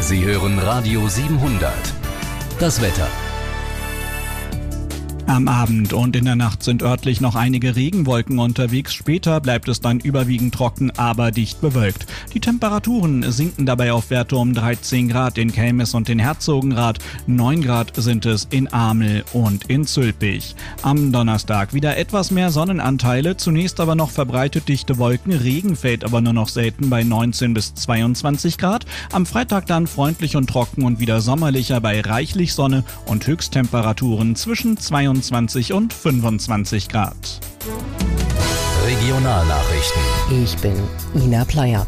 Sie hören Radio 700. Das Wetter. Am Abend und in der Nacht sind örtlich noch einige Regenwolken unterwegs. Später bleibt es dann überwiegend trocken, aber dicht bewölkt. Die Temperaturen sinken dabei auf Werte um 13 Grad in Kelmis und in Herzogenrath. 9 Grad sind es in Amel und in Zülpich. Am Donnerstag wieder etwas mehr Sonnenanteile, zunächst aber noch verbreitet dichte Wolken. Regen fällt aber nur noch selten bei 19 bis 22 Grad. Am Freitag dann freundlich und trocken und wieder sommerlicher bei reichlich Sonne und Höchsttemperaturen zwischen 22 und 25 Grad. Regionalnachrichten. Ich bin Ina Pleyer.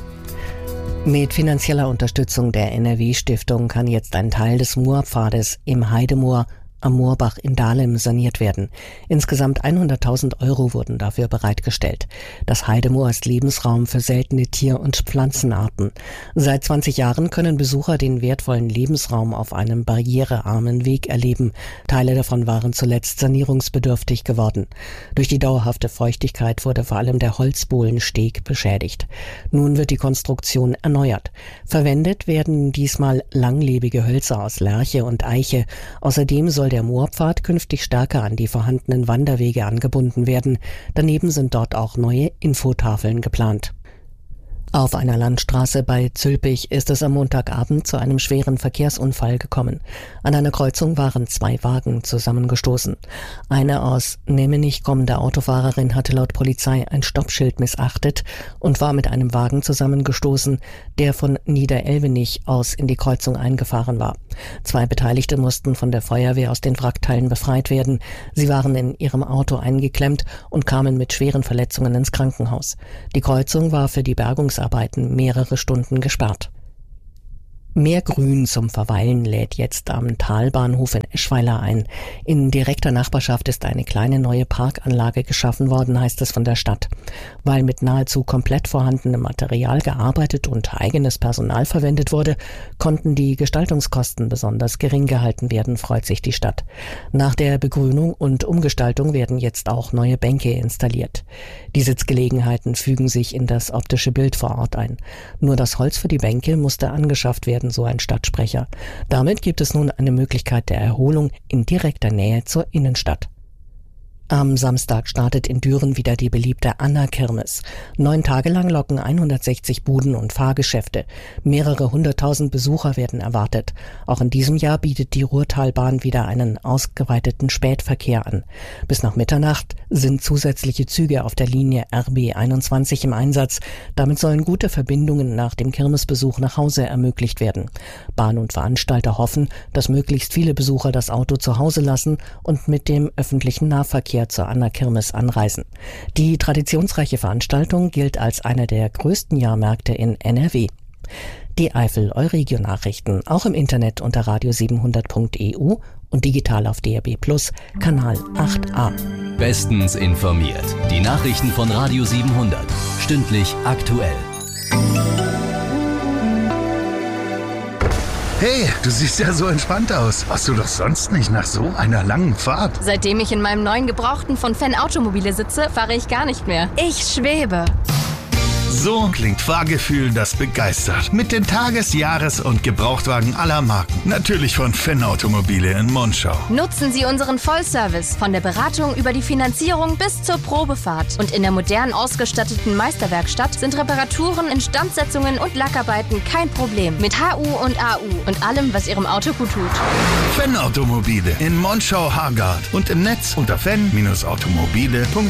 Mit finanzieller Unterstützung der NRW-Stiftung kann jetzt ein Teil des Moorpfades im Heidemoor am Moorbach in Dahlem saniert werden. Insgesamt 100.000 € wurden dafür bereitgestellt. Das Heidemoor ist Lebensraum für seltene Tier- und Pflanzenarten. Seit 20 Jahren können Besucher den wertvollen Lebensraum auf einem barrierearmen Weg erleben. Teile davon waren zuletzt sanierungsbedürftig geworden. Durch die dauerhafte Feuchtigkeit wurde vor allem der Holzbohlensteg beschädigt. Nun wird die Konstruktion erneuert. Verwendet werden diesmal langlebige Hölzer aus Lärche und Eiche. Außerdem soll der Moorpfad künftig stärker an die vorhandenen Wanderwege angebunden werden. Daneben sind dort auch neue Infotafeln geplant. Auf einer Landstraße bei Zülpich ist es am Montagabend zu einem schweren Verkehrsunfall gekommen. An einer Kreuzung waren 2 Wagen zusammengestoßen. Eine aus Nemmenich kommende Autofahrerin hatte laut Polizei ein Stoppschild missachtet und war mit einem Wagen zusammengestoßen, der von Niederelvenich aus in die Kreuzung eingefahren war. 2 Beteiligte mussten von der Feuerwehr aus den Wrackteilen befreit werden. Sie waren in ihrem Auto eingeklemmt und kamen mit schweren Verletzungen ins Krankenhaus. Die Kreuzung war für die Bergungsarbeiten mehrere Stunden gesperrt. Mehr Grün zum Verweilen lädt jetzt am Talbahnhof in Eschweiler ein. In direkter Nachbarschaft ist eine kleine neue Parkanlage geschaffen worden, heißt es von der Stadt. Weil mit nahezu komplett vorhandenem Material gearbeitet und eigenes Personal verwendet wurde, konnten die Gestaltungskosten besonders gering gehalten werden, freut sich die Stadt. Nach der Begrünung und Umgestaltung werden jetzt auch neue Bänke installiert. Die Sitzgelegenheiten fügen sich in das optische Bild vor Ort ein. Nur das Holz für die Bänke musste angeschafft werden, so ein Stadtsprecher. Damit gibt es nun eine Möglichkeit der Erholung in direkter Nähe zur Innenstadt. Am Samstag startet in Düren wieder die beliebte Anna-Kirmes. 9 Tage lang locken 160 Buden und Fahrgeschäfte. Mehrere 100.000 Besucher werden erwartet. Auch in diesem Jahr bietet die Ruhrtalbahn wieder einen ausgeweiteten Spätverkehr an. Bis nach Mitternacht sind zusätzliche Züge auf der Linie RB 21 im Einsatz. Damit sollen gute Verbindungen nach dem Kirmesbesuch nach Hause ermöglicht werden. Bahn und Veranstalter hoffen, dass möglichst viele Besucher das Auto zu Hause lassen und mit dem öffentlichen Nahverkehr zur Anna-Kirmes anreisen. Die traditionsreiche Veranstaltung gilt als einer der größten Jahrmärkte in NRW. Die Eifel Euregio-Nachrichten auch im Internet unter radio700.eu und digital auf DAB+, Kanal 8a. Bestens informiert. Die Nachrichten von Radio 700. Stündlich aktuell. Hey, du siehst ja so entspannt aus. Warst du doch sonst nicht nach so einer langen Fahrt? Seitdem ich in meinem neuen Gebrauchten von Fan Automobile sitze, fahre ich gar nicht mehr. Ich schwebe. So klingt Fahrgefühl, das begeistert. Mit den Tages-, Jahres- und Gebrauchtwagen aller Marken. Natürlich von Fan Automobile in Monschau. Nutzen Sie unseren Vollservice von der Beratung über die Finanzierung bis zur Probefahrt. Und in der modern ausgestatteten Meisterwerkstatt sind Reparaturen, Instandsetzungen und Lackarbeiten kein Problem. Mit HU und AU und allem, was Ihrem Auto gut tut. Fan Automobile in Monschau-Hargard und im Netz unter fan-automobile.de.